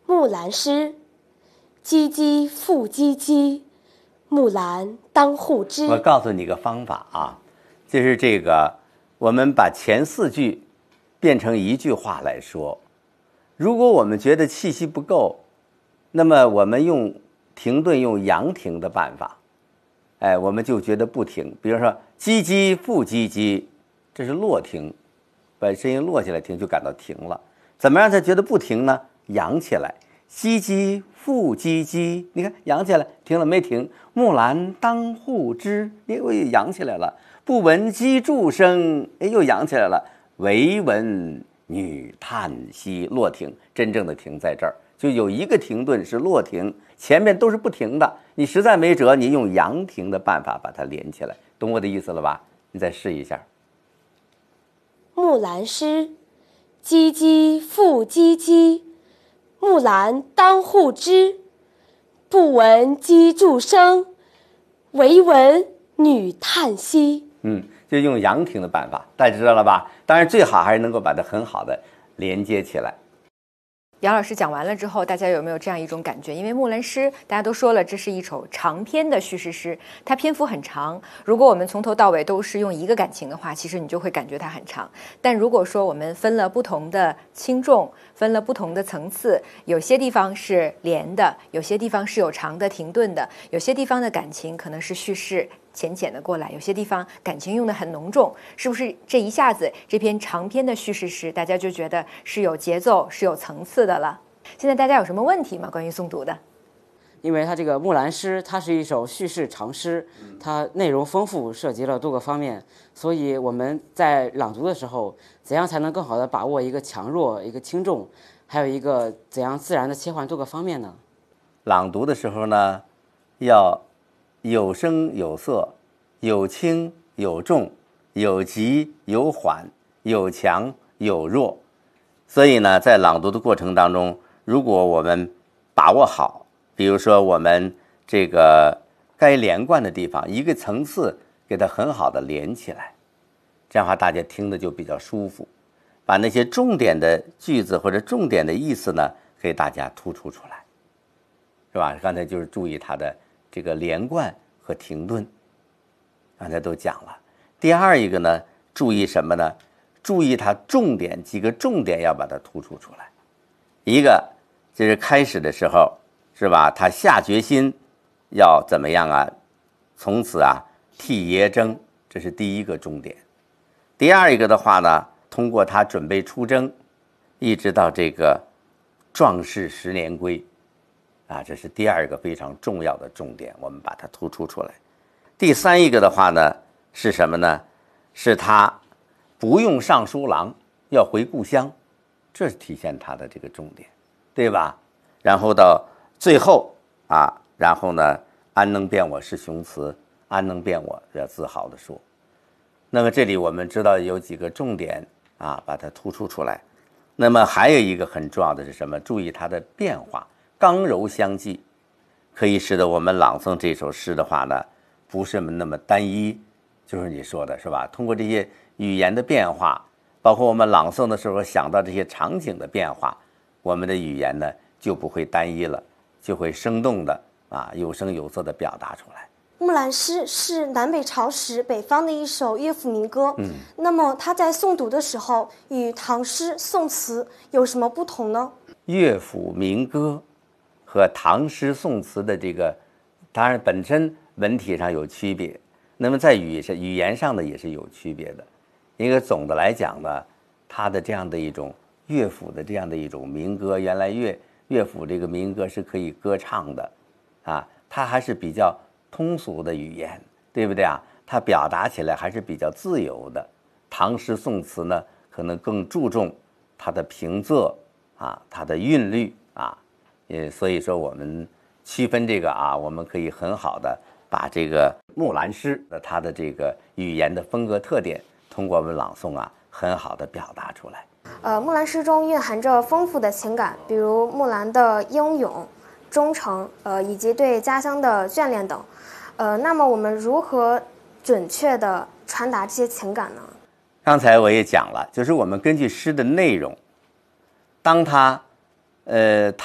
木兰诗，唧唧复唧唧，木兰当户织。 我告诉你个方法啊，就是这个，我们把前4句变成一句话来说。如果我们觉得气息不够，那么我们用停顿，用扬停的办法，我们就觉得不停。比如说唧唧复唧唧，这是落停，把声音落下来停，就感到停了。怎么让他觉得不停呢？扬起来，唧唧复唧唧，你看扬起来，停了没停？木兰当户织，又扬起来了。不闻机杼声，又扬起来了。惟闻女叹息，落停，真正的停在这儿，就有一个停顿是落停，前面都是不停的。你实在没辙，你用扬停的办法把它连起来，懂我的意思了吧？你再试一下。 木兰诗，唧唧复唧唧，木兰当户织。不闻机杼声，惟闻女叹息。 就用扬停的办法，大家知道了吧？当然最好还是能够把它很好的连接起来。 杨老师讲完了之后，大家有没有这样一种感觉？因为木兰诗大家都说了，这是一首长篇的叙事诗，它篇幅很长。如果我们从头到尾都是用一个感情的话，其实你就会感觉它很长。但如果说我们分了不同的轻重，分了不同的层次，有些地方是连的，有些地方是有长的停顿的，有些地方的感情可能是叙事浅浅的过来，有些地方感情用得很浓重，是不是这一下子这篇长篇的叙事诗大家就觉得是有节奏是有层次的了？现在大家有什么问题吗？关于诵读的？ 因为它这个木兰诗，它是一首叙事长诗，它内容丰富，涉及了多个方面，所以我们在朗读的时候，怎样才能更好的把握一个强弱、一个轻重，还有一个怎样自然的切换多个方面呢？ 朗读的时候呢，要有声有色，有轻有重，有急有缓，有强有弱。所以呢，在朗读的过程当中，如果我们把握好，比如说我们这个该连贯的地方，一个层次给它很好的连起来，这样的话大家听的就比较舒服，把那些重点的句子或者重点的意思呢，给大家突出出来，是吧？刚才就是注意它的这个连贯和停顿，刚才都讲了。第二一个呢，注意什么呢？注意它重点，几个重点要把它突出出来。一个就是开始的时候，是吧？他下决心要怎么样啊？从此啊替爷征，这是第一个重点。第二一个的话呢，通过他准备出征，一直到这个壮士10年归，啊，这是第二个非常重要的重点，我们把它突出出来。第三一个的话呢，是什么呢？是他不用上书郎，要回故乡，这是体现他的这个重点，对吧？然后到最后啊，然后呢，安能辨我是雄雌，安能辨我，要自豪地说。那么这里我们知道有几个重点啊，把它突出出来。那么还有一个很重要的是什么？注意它的变化，刚柔相济，可以使得我们朗诵这首诗的话呢，不是那么单一，就是你说的是吧？通过这些语言的变化，包括我们朗诵的时候想到这些场景的变化，我们的语言呢就不会单一了，就会生动的啊，有声有色的表达出来。 木兰诗是南北朝时北方的一首乐府民歌，那么它在诵读的时候与唐诗宋词有什么不同呢？ 乐府民歌和唐诗宋词的这个，当然本身文体上有区别，那么在语言上呢也是有区别的。因为总的来讲呢，它的这样的一种乐府的这样的一种民歌，原来乐府这个民歌是可以歌唱的啊，它还是比较通俗的语言，对不对啊？它表达起来还是比较自由的。唐诗宋词呢，可能更注重它的平仄啊，它的韵律啊，所以说我们区分这个啊，我们可以很好的把这个木兰诗的它的这个语言的风格特点，通过我们朗诵啊，很好的表达出来。 木兰诗中蕴含着丰富的情感，比如木兰的英勇、忠诚，以及对家乡的眷恋等。那么我们如何准确地传达这些情感呢？ 刚才我也讲了，就是我们根据诗的内容，当它